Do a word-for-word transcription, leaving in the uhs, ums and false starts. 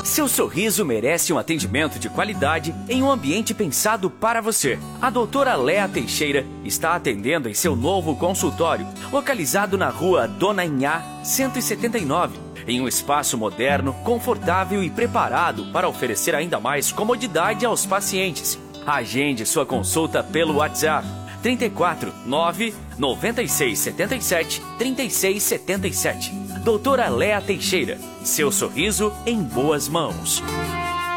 Seu sorriso merece um atendimento de qualidade em um ambiente pensado para você. A doutora Léa Teixeira está atendendo em seu novo consultório, localizado na rua Dona Inhá, cento e setenta e nove, em um espaço moderno, confortável e preparado para oferecer ainda mais comodidade aos pacientes. Agende sua consulta pelo WhatsApp trinta e quatro, nove, noventa e seis, setenta e sete, trinta e seis setenta e sete. Doutora Léa Teixeira, seu sorriso em boas mãos.